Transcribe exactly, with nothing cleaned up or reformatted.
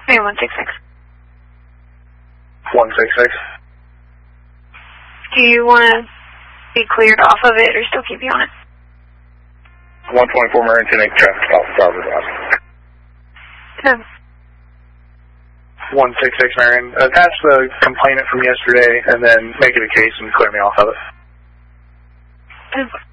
Hey, one six six. one six six. Do you want to be cleared off of it or still keep you on it? one twenty-four Marion, ten eight traffic stop, Starboard Drive. No. one six six Marion, attach the complainant from yesterday and then make it a case and clear me off of it. No.